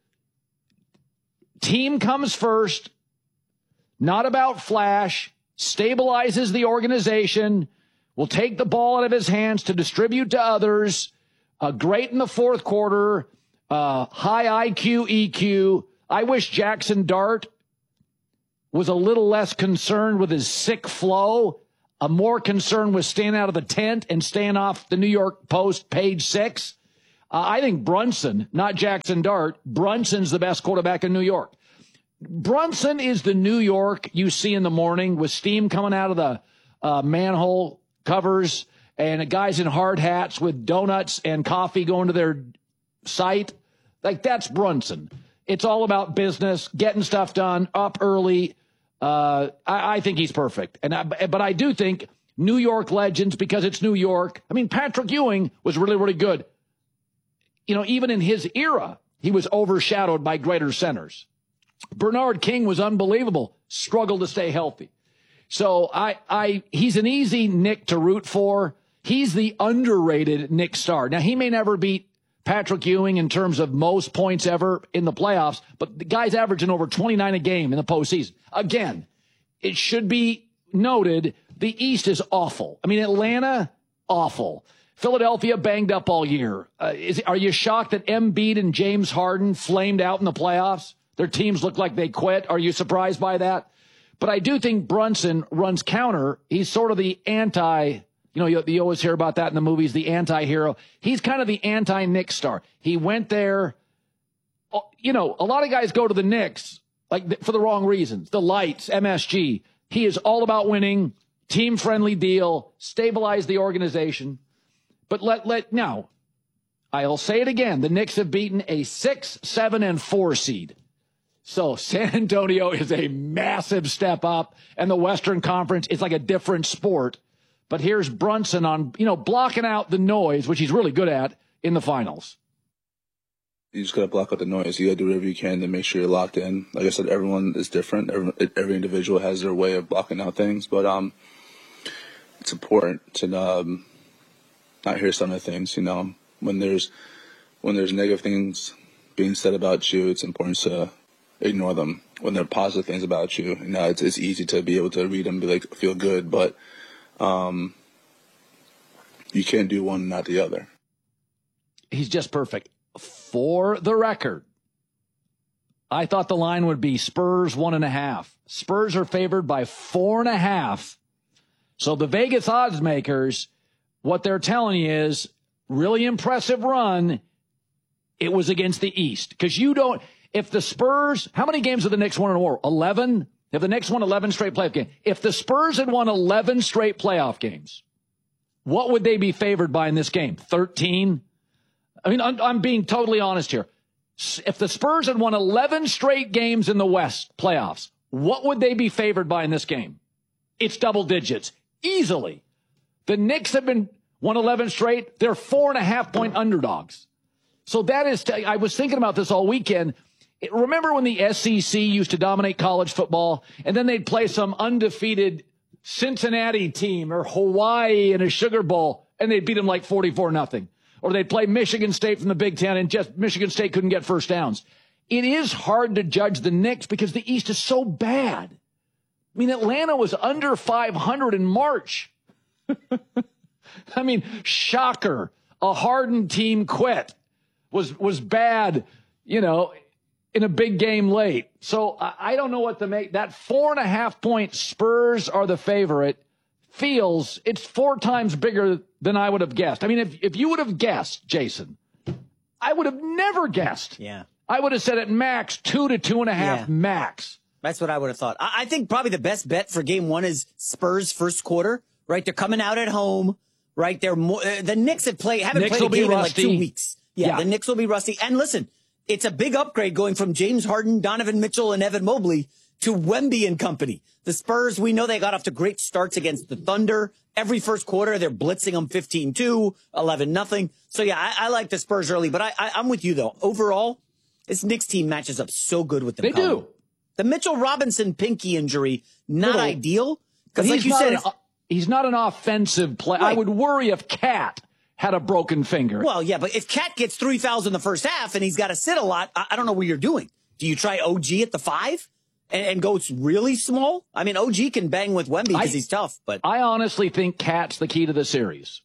Team comes first, not about flash, stabilizes the organization, will take the ball out of his hands to distribute to others, great in the fourth quarter, high IQ, EQ. I wish Jackson Dart was a little less concerned with his sick flow, more concerned with staying out of the tent and staying off the New York Post page 6. I think Brunson, not Jackson Dart, Brunson's the best quarterback in New York. Brunson is the New York you see in the morning with steam coming out of the manhole covers and guys in hard hats with donuts and coffee going to their site. Like, that's Brunson. It's all about business, getting stuff done, up early. I think he's perfect. But I do think New York legends, because it's New York. I mean, Patrick Ewing was really, really good. You know, even in his era, he was overshadowed by greater centers. Bernard King was unbelievable, struggled to stay healthy. So he's an easy Nick to root for. He's the underrated Nick Starr. Now, he may never beat Patrick Ewing in terms of most points ever in the playoffs, but the guy's averaging over 29 a game in the postseason. Again, it should be noted, the East is awful. I mean, Atlanta, awful. Philadelphia banged up all year. Are you shocked that Embiid and James Harden flamed out in the playoffs? Their teams look like they quit. Are you surprised by that? But I do think Brunson runs counter. He's sort of the anti, you always hear about that in the movies, the anti-hero. He's kind of the anti-Nick Starr. He went there. A lot of guys go to the Knicks for the wrong reasons. The lights, MSG. He is all about winning, team-friendly deal, stabilize the organization. But now, I'll say it again. The Knicks have beaten a 6, 7, and 4 seed. So San Antonio is a massive step up, and the Western Conference is like a different sport. But here's Brunson on, blocking out the noise, which he's really good at in the finals. You just got to block out the noise. You got to do whatever you can to make sure you're locked in. Like I said, everyone is different. Every individual has their way of blocking out things. But it's important to not hear some of the things, When there's negative things being said about you, it's important to ignore them. When there are positive things about you, it's easy to be able to read them and feel good, but you can't do one and not the other. He's just perfect. For the record, I thought the line would be Spurs 1.5. Spurs are favored by 4.5. So the Vegas odds makers, what they're telling you is really impressive run. It was against the East. Because if the Spurs, how many games have the Knicks won in a row? 11? Have the Knicks won 11 straight playoff games? If the Spurs had won 11 straight playoff games, what would they be favored by in this game? 13? I mean, I'm being totally honest here. If the Spurs had won 11 straight games in the West playoffs, what would they be favored by in this game? It's double digits. Easily. The Knicks have won 11 straight. They're 4.5-point underdogs. So that is, I was thinking about this all weekend. Remember when the SEC used to dominate college football, and then they'd play some undefeated Cincinnati team or Hawaii in a Sugar Bowl, and they'd beat them like 44-0. Or they'd play Michigan State from the Big Ten, and just Michigan State couldn't get first downs. It is hard to judge the Knicks because the East is so bad. I mean, Atlanta was under 500 in March. I mean, shocker. A hardened team quit. Was bad, in a big game late. So I don't know what to make. That 4.5-point Spurs are the favorite. It's 4 times bigger than I would have guessed. I mean, if you would have guessed, Jason, I would have never guessed. Yeah. I would have said at max 2 to 2.5 max. That's what I would have thought. I think probably the best bet for game 1 is Spurs first quarter, right? They're coming out at home, right? They're the Knicks haven't played a game in like 2 weeks. Yeah, the Knicks will be rusty. And listen, it's a big upgrade going from James Harden, Donovan Mitchell, and Evan Mobley to Wemby and company. The Spurs, we know they got off to great starts against the Thunder. Every first quarter, they're blitzing them 15-2, 11-0. So, yeah, I like the Spurs early. But I'm with you, though. Overall, this Knicks team matches up so good with them. They do. The Mitchell Robinson pinky injury, not ideal. Because like you said, he's not an offensive player. Right. I would worry if Cat had a broken finger. Well, yeah, but if Cat gets 3,000 in the first half and he's got to sit a lot, I don't know what you're doing. Do you try OG at the 5 and go really small? I mean, OG can bang with Wemby because he's tough. But I honestly think Cat's the key to the series.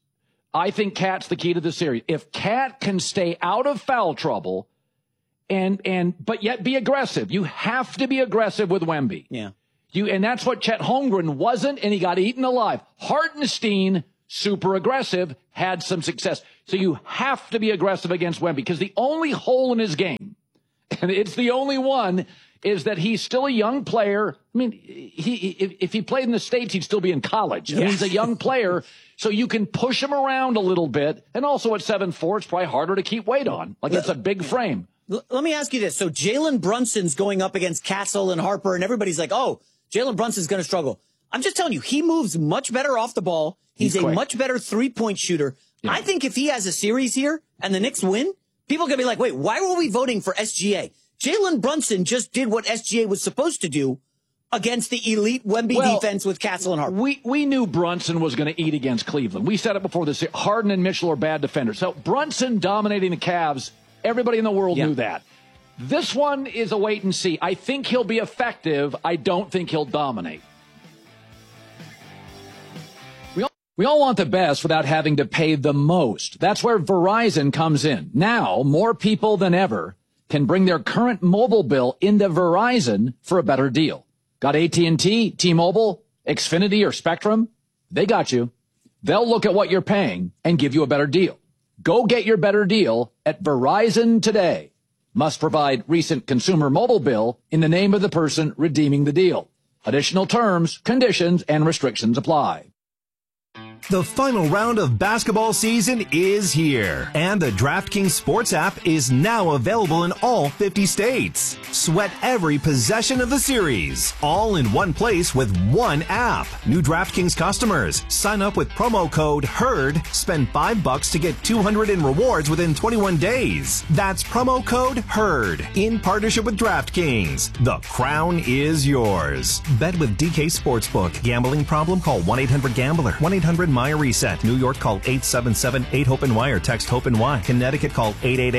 If Cat can stay out of foul trouble but yet be aggressive, you have to be aggressive with Wemby. Yeah. And that's what Chet Holmgren wasn't, and he got eaten alive. Hartenstein, super aggressive, had some success. So you have to be aggressive against Wemby because the only hole in his game, and it's the only one, is that he's still a young player. I mean, if he played in the States, he'd still be in college. I mean, he's a young player, so you can push him around a little bit. And also at 7'4", it's probably harder to keep weight on. Like, it's a big frame. Let me ask you this. So Jalen Brunson's going up against Castle and Harper, and everybody's like, oh, Jalen Brunson's going to struggle. I'm just telling you, he moves much better off the ball. He's a much better three-point shooter. Yeah. I think if he has a series here and the Knicks win, people are going to be like, wait, why were we voting for SGA? Jalen Brunson just did what SGA was supposed to do against the elite Wemby defense with Castle and Harper. We knew Brunson was going to eat against Cleveland. We said it before this. Harden and Mitchell are bad defenders. So Brunson dominating the Cavs, everybody in the world knew that. This one is a wait and see. I think he'll be effective. I don't think he'll dominate. We all want the best without having to pay the most. That's where Verizon comes in. Now, more people than ever can bring their current mobile bill into Verizon for a better deal. Got AT&T, T-Mobile, Xfinity, or Spectrum? They got you. They'll look at what you're paying and give you a better deal. Go get your better deal at Verizon today. Must provide recent consumer mobile bill in the name of the person redeeming the deal. Additional terms, conditions, and restrictions apply. The final round of basketball season is here, and the DraftKings Sports app is now available in all 50 states. Sweat every possession of the series, all in one place with one app. New DraftKings customers, sign up with promo code HERD, spend $5 to get $200 in rewards within 21 days. That's promo code HERD, in partnership with DraftKings. The crown is yours. Bet with DK Sportsbook. Gambling problem? Call 1-800-GAMBLER. 1-800-MY-RESET. New York, call 877-8-HOPE-NY or text HOPE-NY. Connecticut, call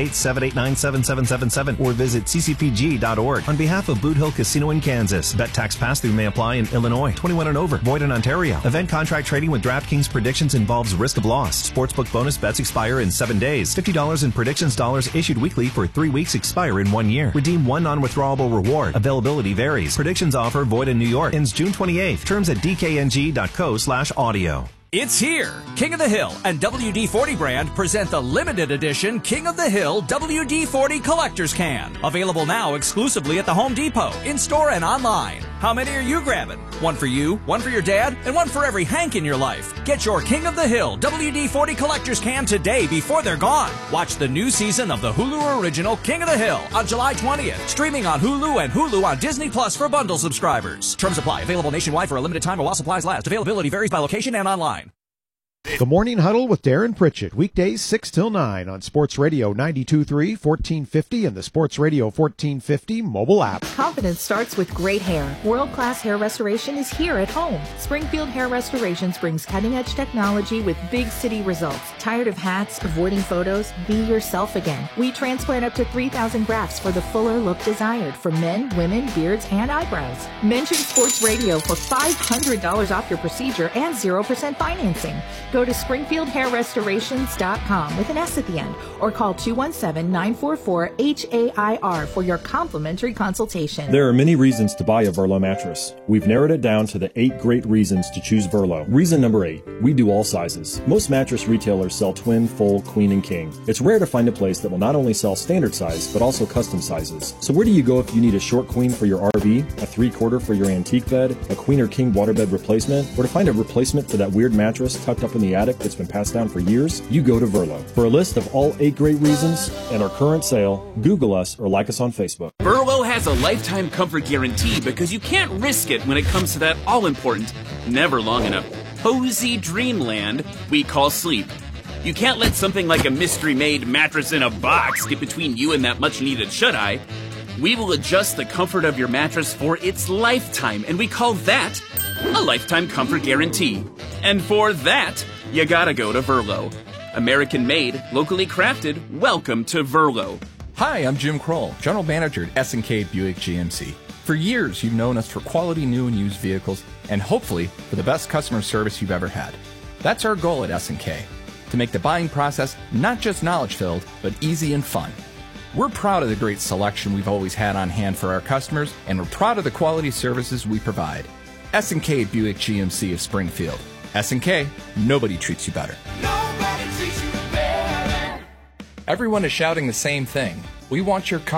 888-789-7777 or visit ccpg.org. On behalf of Boot Hill Casino in Kansas, bet tax pass-through may apply in Illinois. 21 and over. Void in Ontario. Event contract trading with DraftKings predictions involves risk of loss. Sportsbook bonus bets expire in 7 days. $50 in predictions dollars issued weekly for 3 weeks expire in 1 year. Redeem one non-withdrawable reward. Availability varies. Predictions offer void in New York. Ends June 28th. Terms at dkng.co/audio. It's here! King of the Hill and WD-40 brand present the limited edition King of the Hill WD-40 Collector's Can. Available now exclusively at the Home Depot, in-store and online. How many are you grabbing? One for you, one for your dad, and one for every Hank in your life. Get your King of the Hill WD-40 Collector's Can today before they're gone. Watch the new season of the Hulu original King of the Hill on July 20th. Streaming on Hulu and Hulu on Disney Plus for bundle subscribers. Terms apply. Available nationwide for a limited time while supplies last. Availability varies by location and online. The Morning Huddle with Darren Pritchett, weekdays 6 till 9 on Sports Radio 92.3, 1450, and the Sports Radio 1450 mobile app. Confidence starts with great hair. World-class hair restoration is here at home. Springfield Hair Restorations brings cutting-edge technology with big city results. Tired of hats, avoiding photos? Be yourself again. We transplant up to 3,000 grafts for the fuller look desired for men, women, beards, and eyebrows. Mention Sports Radio for $500 off your procedure and 0% financing. Go to SpringfieldHairRestorations.com with an S at the end or call 217-944-HAIR for your complimentary consultation. There are many reasons to buy a Verlo mattress. We've narrowed it down to the 8 great reasons to choose Verlo. Reason number 8, we do all sizes. Most mattress retailers sell twin, full, queen, and king. It's rare to find a place that will not only sell standard size, but also custom sizes. So where do you go if you need a short queen for your RV, a 3/4 for your antique bed, a queen or king waterbed replacement, or to find a replacement for that weird mattress tucked up in the attic that's been passed down for years? You go to Verlo. For a list of all 8 great reasons and our current sale, Google us or like us on Facebook. Verlo has a lifetime comfort guarantee because you can't risk it when it comes to that all-important, never long enough, cozy dreamland we call sleep. You can't let something like a mystery-made mattress in a box get between you and that much-needed shut-eye. We will adjust the comfort of your mattress for its lifetime, and we call that a lifetime comfort guarantee. And for that, you gotta go to Verlo. American made, locally crafted, welcome to Verlo. Hi, I'm Jim Kroll, General Manager at S&K Buick GMC. For years, you've known us for quality new and used vehicles, and hopefully for the best customer service you've ever had. That's our goal at S&K, to make the buying process not just knowledge-filled, but easy and fun. We're proud of the great selection we've always had on hand for our customers, and we're proud of the quality services we provide. S&K Buick GMC of Springfield. S&K, nobody treats you better. Everyone is shouting the same thing. We want your